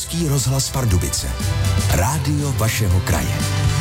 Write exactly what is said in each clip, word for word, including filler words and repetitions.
Český rozhlas Pardubice. Rádio vašeho kraje.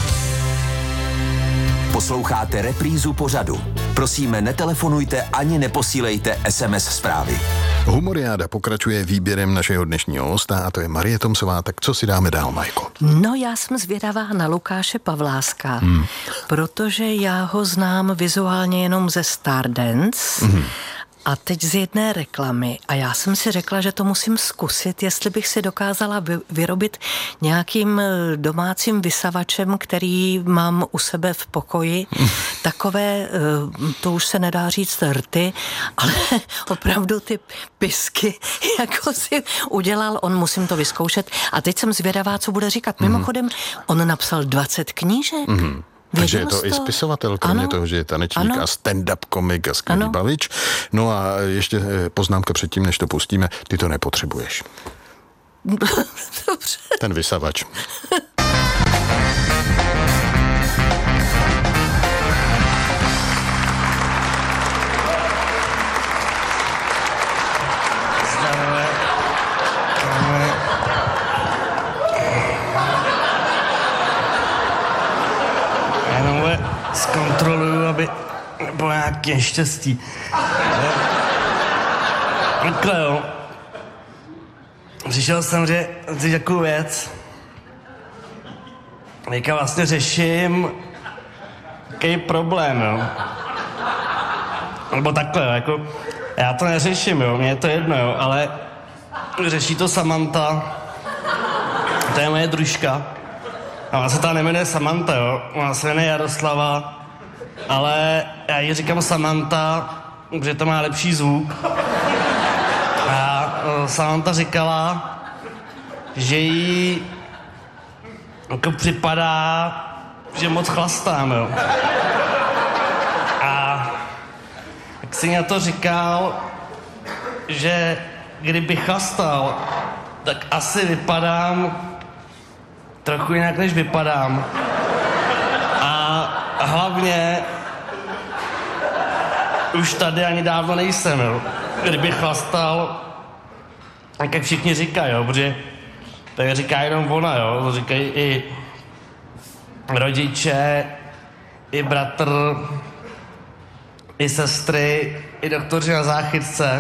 Posloucháte reprízu pořadu. Prosíme, netelefonujte ani neposílejte es em es zprávy. Humoriáda pokračuje výběrem našeho dnešního hosta a to je Marie Tomsová. Tak co si dáme dál, Majko? No, já jsem zvědavá na Lukáše Pavláska, hmm. protože já ho znám vizuálně jenom ze Stardance. Hmm. A teď z jedné reklamy. A já jsem si řekla, že to musím zkusit, jestli bych si dokázala vyrobit nějakým domácím vysavačem, který mám u sebe v pokoji. Takové, to už se nedá říct rty, ale opravdu ty pisky, jako si udělal, on musím to vyzkoušet. A teď jsem zvědavá, co bude říkat. Mimochodem, on napsal dvacet knížek. Mm-hmm. Takže je to, to i spisovatel, kromě ano. toho, že je tanečník ano. a stand-up komik a skvělý bavič. No a ještě poznámka předtím, než to pustíme, ty to nepotřebuješ. Dobře. Ten vysavač. Zkontroluju, aby bylo nějaké štěstí. Takhle jo. Přišel jsem že říct takovou věc. Teďka vlastně řeším jaký problém, jo. Nebo takhle, jo, jako já to neřeším, jo, mně je to jedno, jo, ale řeší to Samantha. To je moje družka. A ona se ta nemenuje Samantha, jo, ona se jmenuje Jaroslava, ale já jí říkám Samantha, protože to má lepší zvuk. A Samantha říkala, že jí jako připadá, že moc chlastám, jo. A jak si na to říkal, že kdybych chlastal, tak asi vypadám trochu jinak, než vypadám. A hlavně už tady ani dávno nejsem, jo. Kdybych chlastal, tak jak všichni říkají, jo, protože to říká jenom ona, jo, to říkají i rodiče, i bratr, i sestry, i doktoři na záchytce,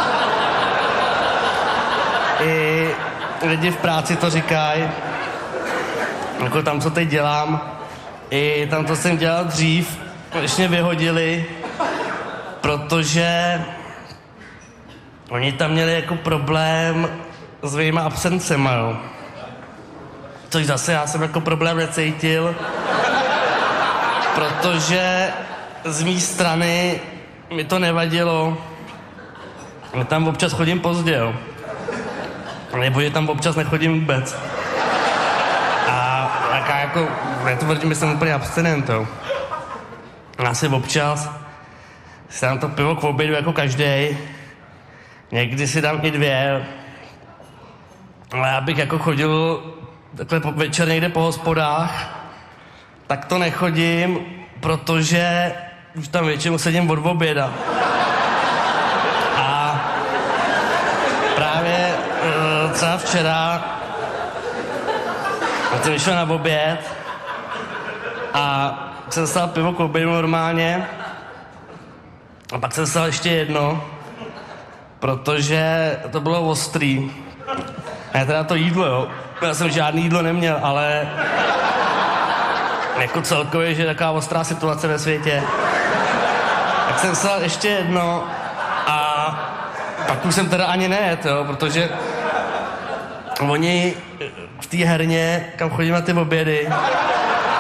i lidi v práci to říkají, jako tam, co teď dělám, i tam, co jsem dělal dřív, když mě vyhodili, protože oni tam měli jako problém s svýma absencema, jo. Což zase já jsem jako problém necítil, protože z mý strany mi to nevadilo. Já tam občas chodím pozdě, jo. Nebo že tam občas nechodím vůbec. A taká jako, já to tvrdím, že jsem úplně abstinent, jo. Já si občas si dám to pivo k obědu jako každej. Někdy si dám i dvě. Ale já bych jako chodil takhle večer někde po hospodách, tak to nechodím, protože už tam většinou sedím od oběda. A právě třeba včera jsem vyšel na oběd a jsem stál pivo k obědu normálně a pak jsem stál ještě jedno, protože to bylo ostrý. A já teda to jídlo, jo. Já jsem žádný jídlo neměl, ale jako celkově, že je taková ostrá situace ve světě. Tak jsem stál ještě jedno a pak už jsem teda ani nejet, jo, protože oni v té herně, kam chodím na ty obědy,